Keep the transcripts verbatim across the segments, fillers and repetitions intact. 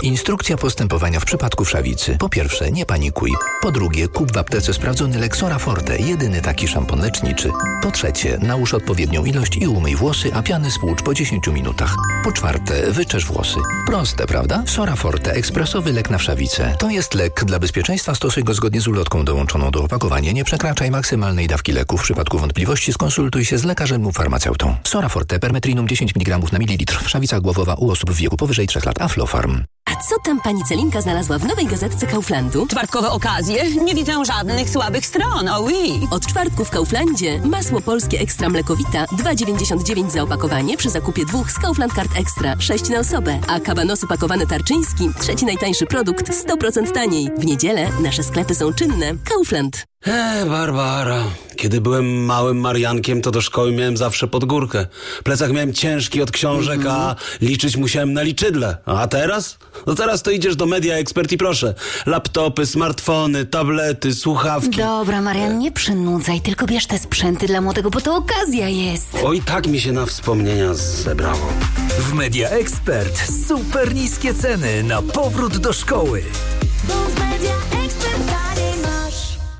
Instrukcja postępowania w przypadku wszawicy. Po pierwsze, nie panikuj. Po drugie, kup w aptece sprawdzony lek Sora Forte, jedyny taki szampon leczniczy. Po trzecie, nałóż odpowiednią ilość i umyj włosy, a piany spłucz po dziesięciu minutach. Po czwarte, wyczesz włosy. Proste, prawda? Sora Forte, ekspresowy lek na wszawicę. To jest lek. Dla bezpieczeństwa stosuj go zgodnie z ulotką dołączoną do opakowania. Nie przekraczaj maksymalnej dawki leku. W przypadku wątpliwości skonsultuj się z lekarzem lub farmaceutą. Sora Forte, permetrinum dziesięć miligramów na mililitr. Wszawica głowowa u osób w wieku powyżej trzech lat. Aflofarm. A co tam pani Celinka znalazła w nowej gazetce Kauflandu? Czwartkowe okazje? Nie widzę żadnych słabych stron, o oui. Od czwartku w Kauflandzie masło polskie Ekstra Mlekowita dwa dziewięćdziesiąt dziewięć za opakowanie przy zakupie dwóch z Kaufland Card Extra, sześć na osobę. A kabanosy pakowane Tarczyński, trzeci najtańszy produkt, sto procent taniej. W niedzielę nasze sklepy są czynne. Kaufland. Eee, Barbara, kiedy byłem małym Mariankiem, to do szkoły miałem zawsze pod górkę. Plecak miałem ciężki od książek, mm-hmm. a liczyć musiałem na liczydle. A teraz? No teraz to idziesz do Media Expert i proszę. Laptopy, smartfony, tablety, słuchawki. Dobra, Marian, nie przynudzaj, tylko bierz te sprzęty dla młodego, bo to okazja jest. Oj, tak mi się na wspomnienia zebrało. W Media Expert super niskie ceny na powrót do szkoły. Bo w Media Expert taniej masz.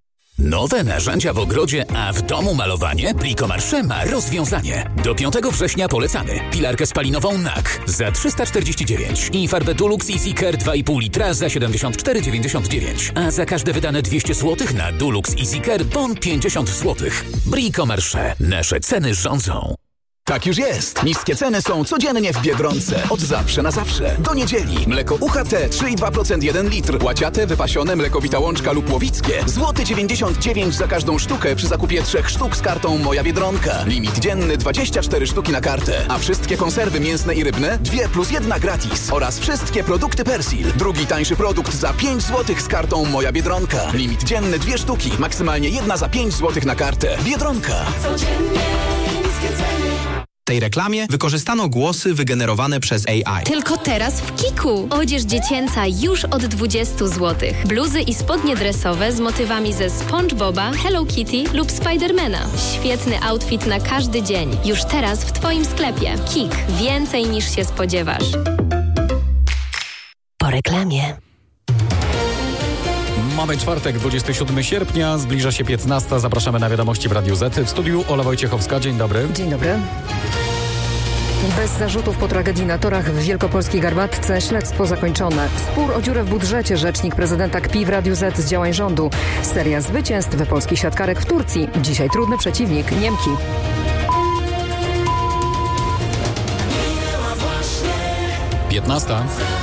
Nowe narzędzia w ogrodzie, a w domu malowanie? Bricomarché ma rozwiązanie. Do piątego września polecamy. Pilarkę spalinową N A K za trzysta czterdzieści dziewięć i farbę Dulux Easy Care dwa i pół litra za siedemdziesiąt cztery dziewięćdziesiąt dziewięć. A za każde wydane dwieście złotych na Dulux Easy Care bon pięćdziesiąt złotych. Bricomarché. Nasze ceny rządzą. Tak już jest. Niskie ceny są codziennie w Biedronce. Od zawsze na zawsze. Do niedzieli. Mleko U H T trzy i dwa procent jeden litr. Łaciate, wypasione, mlekowita łączka lub łowickie. Złoty dziewięćdziesiąt dziewięć za każdą sztukę przy zakupie trzech sztuk z kartą Moja Biedronka. Limit dzienny dwadzieścia cztery sztuki na kartę. A wszystkie konserwy mięsne i rybne dwie plus jedna gratis. Oraz wszystkie produkty Persil. Drugi tańszy produkt za pięć złotych z kartą Moja Biedronka. Limit dzienny dwie sztuki. Maksymalnie jedna za pięć złotych na kartę. Biedronka. Codziennie niskie ceny. W tej reklamie wykorzystano głosy wygenerowane przez A I. Tylko teraz w Kiku. Odzież dziecięca już od dwudziestu złotych. Bluzy i spodnie dresowe z motywami ze SpongeBoba, Hello Kitty lub Spidermana. Świetny outfit na każdy dzień. Już teraz w Twoim sklepie. Kik. Więcej niż się spodziewasz. Po reklamie. Mamy czwartek, dwudziestego siódmego sierpnia, zbliża się piętnasta. Zapraszamy na wiadomości w Radiu Z. W studiu Ola Wojciechowska. Dzień dobry. Dzień dobry. Bez zarzutów po tragedii na torach w wielkopolskiej Garbatce śledztwo zakończone. Spór o dziurę w budżecie. Rzecznik prezydenta kpi w Radiu Z z działań rządu. Seria zwycięstw polskich siatkarek w Turcji. Dzisiaj trudny przeciwnik Niemki. piętnasta.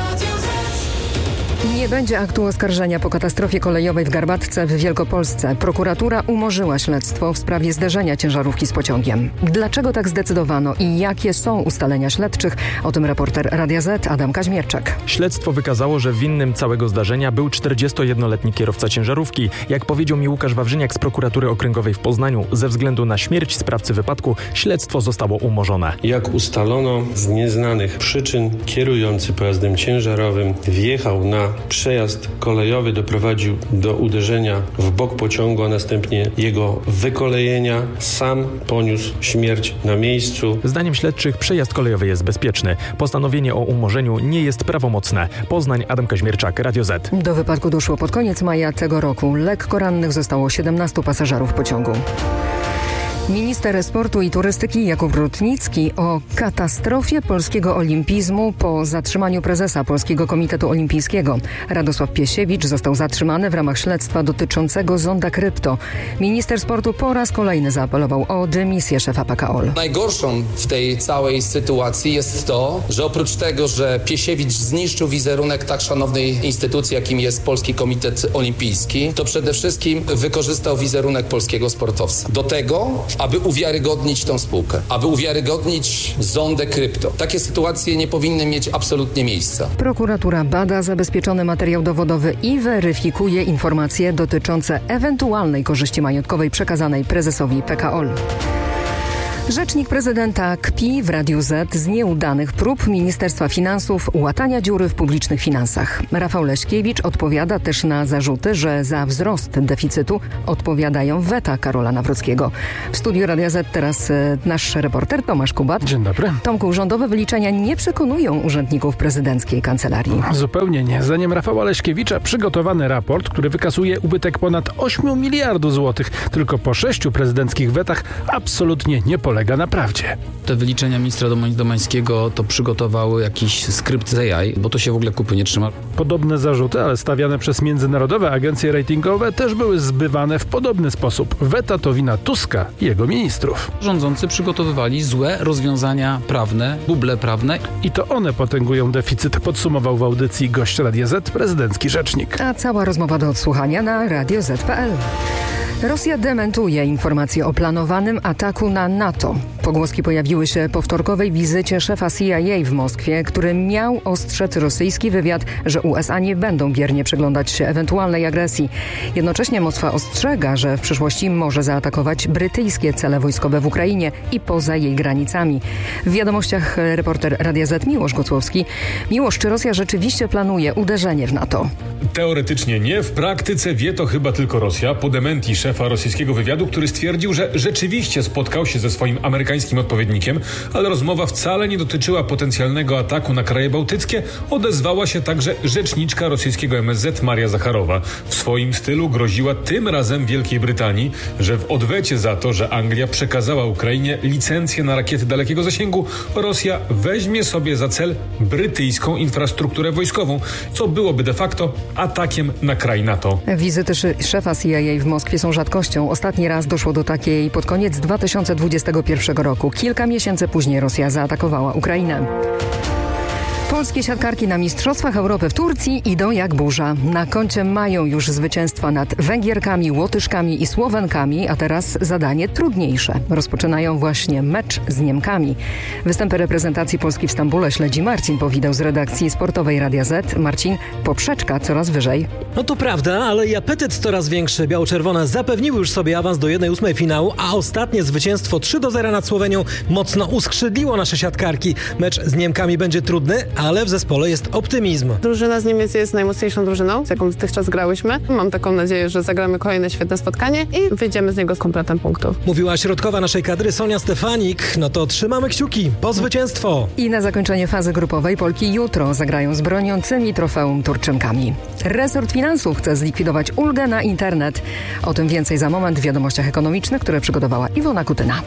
Nie będzie aktu oskarżenia po katastrofie kolejowej w Garbatce w Wielkopolsce. Prokuratura umorzyła śledztwo w sprawie zderzenia ciężarówki z pociągiem. Dlaczego tak zdecydowano i jakie są ustalenia śledczych? O tym reporter Radia Z Adam Kaźmierczak. Śledztwo wykazało, że winnym całego zdarzenia był czterdziestojednoletni kierowca ciężarówki. Jak powiedział mi Łukasz Wawrzyniak z prokuratury okręgowej w Poznaniu, ze względu na śmierć sprawcy wypadku śledztwo zostało umorzone. Jak ustalono, z nieznanych przyczyn kierujący pojazdem ciężarowym wjechał na przejazd kolejowy, doprowadził do uderzenia w bok pociągu, a następnie jego wykolejenia. Sam poniósł śmierć na miejscu. Zdaniem śledczych przejazd kolejowy jest bezpieczny. Postanowienie o umorzeniu nie jest prawomocne. Poznań, Adam Kaźmierczak, Radio Z. Do wypadku doszło pod koniec maja tego roku. Lekko rannych zostało siedemnastu pasażerów pociągu. Minister sportu i turystyki Jakub Rutnicki o katastrofie polskiego olimpizmu po zatrzymaniu prezesa Polskiego Komitetu Olimpijskiego. Radosław Piesiewicz został zatrzymany w ramach śledztwa dotyczącego zonda krypto. Minister sportu po raz kolejny zaapelował o dymisję szefa P K O L. Najgorszą w tej całej sytuacji jest to, że oprócz tego, że Piesiewicz zniszczył wizerunek tak szanownej instytucji, jakim jest Polski Komitet Olimpijski, to przede wszystkim wykorzystał wizerunek polskiego sportowca. Do tego, aby uwiarygodnić tą spółkę, aby uwiarygodnić zondę krypto. Takie sytuacje nie powinny mieć absolutnie miejsca. Prokuratura bada zabezpieczony materiał dowodowy i weryfikuje informacje dotyczące ewentualnej korzyści majątkowej przekazanej prezesowi P K O L. Rzecznik prezydenta kpi w Radiu Z z nieudanych prób Ministerstwa Finansów łatania dziury w publicznych finansach. Rafał Leśkiewicz odpowiada też na zarzuty, że za wzrost deficytu odpowiadają weta Karola Nawrockiego. W studiu Radia Z teraz e, nasz reporter Tomasz Kubat. Dzień dobry. Tomku, rządowe wyliczenia nie przekonują urzędników prezydenckiej kancelarii. Zupełnie nie. Zdaniem Rafała Leśkiewicza przygotowany raport, który wykazuje ubytek ponad ośmiu miliardów złotych tylko po sześciu prezydenckich wetach, absolutnie nie polega na prawdzie. Te wyliczenia ministra Domańskiego to przygotowały jakiś skrypt z A I, bo to się w ogóle kupy nie trzyma. Podobne zarzuty, ale stawiane przez międzynarodowe agencje ratingowe, też były zbywane w podobny sposób. Weta to wina Tuska i jego ministrów. Rządzący przygotowywali złe rozwiązania prawne, buble prawne. I to one potęgują deficyt, podsumował w audycji gość Radia Z, prezydencki rzecznik. A cała rozmowa do odsłuchania na radio zet kropka pe el. Rosja dementuje informacje o planowanym ataku na NATO. Pogłoski pojawiły się po wtorkowej wizycie szefa C I A w Moskwie, który miał ostrzec rosyjski wywiad, że U S A nie będą biernie przyglądać się ewentualnej agresji. Jednocześnie Moskwa ostrzega, że w przyszłości może zaatakować brytyjskie cele wojskowe w Ukrainie i poza jej granicami. W wiadomościach reporter Radia Z Miłosz Gocłowski. Miłosz, czy Rosja rzeczywiście planuje uderzenie w NATO? Teoretycznie nie, w praktyce wie to chyba tylko Rosja. Po dementi szefa rosyjskiego wywiadu, który stwierdził, że rzeczywiście spotkał się ze swoim amerykańskim odpowiednikiem, ale rozmowa wcale nie dotyczyła potencjalnego ataku na kraje bałtyckie, odezwała się także rzeczniczka rosyjskiego M S Z Maria Zacharowa. W swoim stylu groziła tym razem Wielkiej Brytanii, że w odwecie za to, że Anglia przekazała Ukrainie licencję na rakiety dalekiego zasięgu, Rosja weźmie sobie za cel brytyjską infrastrukturę wojskową, co byłoby de facto atakiem na kraj NATO. Wizyty szefa C I A w Moskwie są rzadkością. Ostatni raz doszło do takiej pod koniec dwa tysiące dwudziestego pierwszego roku. Kilka miesięcy później Rosja zaatakowała Ukrainę. Polskie siatkarki na Mistrzostwach Europy w Turcji idą jak burza. Na koncie mają już zwycięstwa nad Węgierkami, Łotyszkami i Słowenkami, a teraz zadanie trudniejsze. Rozpoczynają właśnie mecz z Niemkami. Występy reprezentacji Polski w Stambule śledzi Marcin Powideł z redakcji sportowej Radia Z. Marcin, poprzeczka coraz wyżej. No to prawda, ale i apetyt coraz większy. Biało-czerwone zapewniły już sobie awans do jednej ósmej finału, a ostatnie zwycięstwo trzy do zera nad Słowenią mocno uskrzydliło nasze siatkarki. Mecz z Niemkami będzie trudny, ale w zespole jest optymizm. Drużyna z Niemiec jest najmocniejszą drużyną, z jaką dotychczas grałyśmy. Mam taką nadzieję, że zagramy kolejne świetne spotkanie i wyjdziemy z niego z kompletem punktów. Mówiła środkowa naszej kadry Sonia Stefanik. No to trzymamy kciuki po zwycięstwo. I na zakończenie fazy grupowej Polki jutro zagrają z broniącymi trofeum Turczynkami. Resort Finansów chce zlikwidować ulgę na internet. O tym więcej za moment w wiadomościach ekonomicznych, które przygotowała Iwona Kutyna.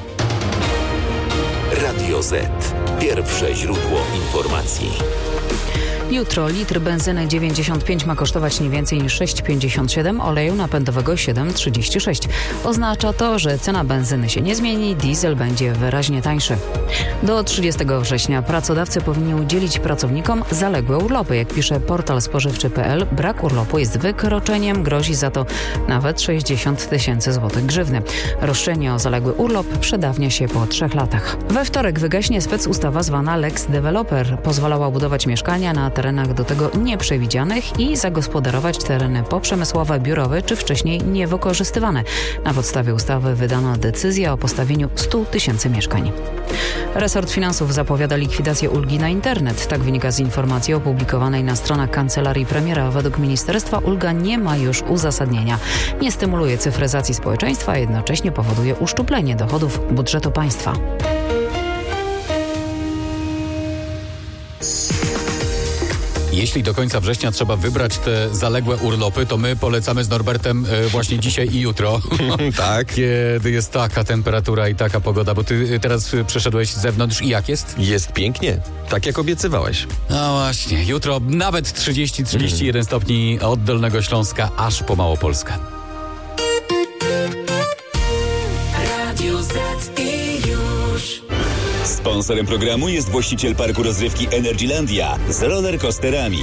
Radio Z. Pierwsze źródło informacji. Jutro litr benzyny dziewięćdziesiąt pięć ma kosztować nie więcej niż sześć pięćdziesiąt siedem, oleju napędowego siedem trzydzieści sześć. Oznacza to, że cena benzyny się nie zmieni, diesel będzie wyraźnie tańszy. Do trzydziestego września pracodawcy powinni udzielić pracownikom zaległe urlopy. Jak pisze portal spożywczy kropka pe el, brak urlopu jest wykroczeniem, grozi za to nawet sześćdziesiąt tysięcy złotych grzywny. Roszczenie o zaległy urlop przedawnia się po trzech latach. We wtorek wygaśnie specustawa zwana Lex Developer. Pozwalała budować mieszkania na terenach do tego nieprzewidzianych i zagospodarować tereny poprzemysłowe, biurowe czy wcześniej niewykorzystywane. Na podstawie ustawy wydano decyzję o postawieniu stu tysięcy mieszkań. Resort Finansów zapowiada likwidację ulgi na internet. Tak wynika z informacji opublikowanej na stronach Kancelarii Premiera. Według ministerstwa ulga nie ma już uzasadnienia. Nie stymuluje cyfryzacji społeczeństwa, a jednocześnie powoduje uszczuplenie dochodów budżetu państwa. Jeśli do końca września trzeba wybrać te zaległe urlopy, to my polecamy z Norbertem e, właśnie dzisiaj i jutro. Tak. Kiedy jest taka temperatura i taka pogoda, bo ty teraz przeszedłeś z zewnątrz i jak jest? Jest pięknie, tak jak obiecywałeś. No właśnie, jutro nawet trzydzieści trzydzieści jeden stopni od Dolnego Śląska aż po Małopolskę. Radio Z i już. Sponsorem programu jest właściciel parku rozrywki Energylandia z rollercoasterami.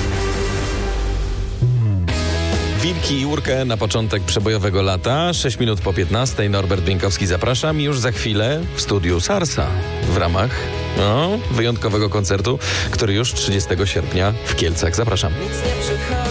Wilki i Urkę na początek przebojowego lata. sześć minut po piętnastej. Norbert Bieńkowski, zapraszam. Już za chwilę w studiu Sarsa w ramach no, wyjątkowego koncertu, który już trzydziestego sierpnia w Kielcach. Zapraszam.